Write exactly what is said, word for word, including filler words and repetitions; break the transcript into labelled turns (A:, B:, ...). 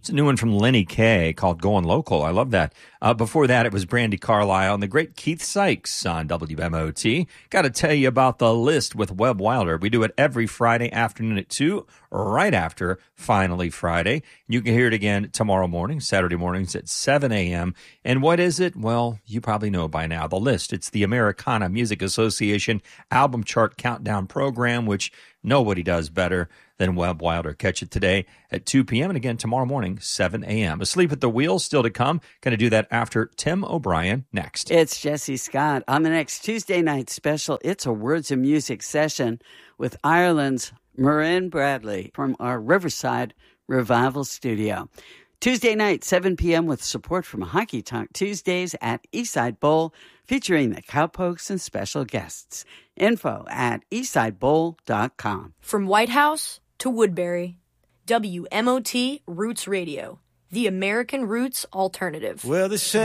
A: It's a new one from Lenny Kaye called Going Local. I love that. Uh, before that, it was Brandi Carlile and the great Keith Sykes on W M O T. Got to tell you about The List with Webb Wilder. We do it every Friday afternoon at two, right after Finally Friday. You can hear it again tomorrow morning, Saturday mornings at seven a.m. And what is it? Well, you probably know by now. The List. It's the Americana Music Association album chart countdown program, which nobody does better than Webb Wilder. Catch it today at two p.m. and again tomorrow morning, seven a.m. Asleep at the Wheel, still to come. Going to do that after Tim O'Brien next.
B: It's Jesse Scott. On the next Tuesday night special, it's a Words of Music session with Ireland's Maureen Bradley from our Riverside Revival Studio. Tuesday night, seven p.m. with support from Hockey Talk Tuesdays at Eastside Bowl, featuring the Cowpokes and special guests. Info at eastside bowl dot com.
C: From White House to Woodbury, W M O T Roots Radio, the American Roots Alternative.
D: Well, they say